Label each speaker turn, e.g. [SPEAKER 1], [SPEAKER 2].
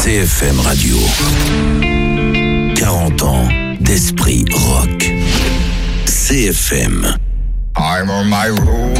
[SPEAKER 1] CFM Radio. 40 ans d'esprit rock. CFM.
[SPEAKER 2] I'm on my road.